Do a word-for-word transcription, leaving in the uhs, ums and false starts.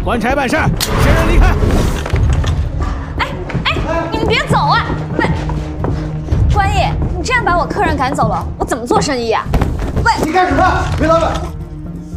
官差办事，先人离开。 哎哎，你们别走啊！喂，关毅，你这样把我客人赶走了，我怎么做生意啊？喂， 你干什么？韦老板。